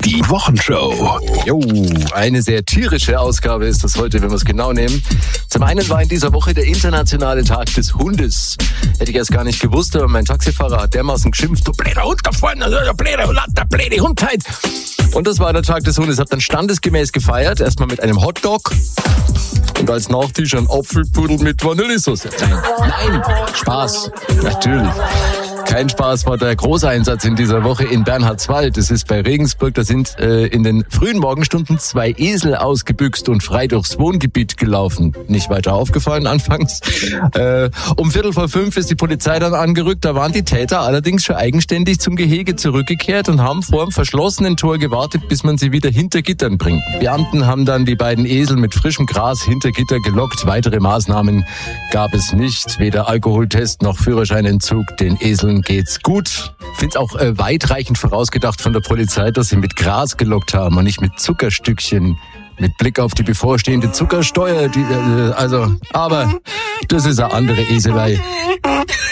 Die Wochenshow. Jo, eine sehr tierische Ausgabe ist das heute, wenn wir es genau nehmen. Zum einen war in dieser Woche der internationale Tag des Hundes. Hätte ich erst gar nicht gewusst, aber mein Taxifahrer hat dermaßen geschimpft, du blöder Hund da vorne, du blöde Hundheit. Und das war der Tag des Hundes, hat dann standesgemäß gefeiert, erstmal mit einem Hotdog und als Nachtisch ein Apfelpudel mit Vanillesoße. Nein, Spaß, natürlich. Kein Spaß war der Großeinsatz in dieser Woche in Bernhardswald. Das ist bei Regensburg. Da sind in den frühen Morgenstunden 2 Esel ausgebüxt und frei durchs Wohngebiet gelaufen. Nicht weiter aufgefallen anfangs. Um 4:45 ist die Polizei dann angerückt. Da waren die Täter allerdings schon eigenständig zum Gehege zurückgekehrt und haben vor dem verschlossenen Tor gewartet, bis man sie wieder hinter Gittern bringt. Beamten haben dann die beiden Esel mit frischem Gras hinter Gitter gelockt. Weitere Maßnahmen gab es nicht. Weder Alkoholtest noch Führerscheinentzug. Den Eseln geht's gut. Find's auch weitreichend vorausgedacht von der Polizei, dass sie mit Gras gelockt haben und nicht mit Zuckerstückchen. Mit Blick auf die bevorstehende Zuckersteuer. Aber das ist eine andere Eselei.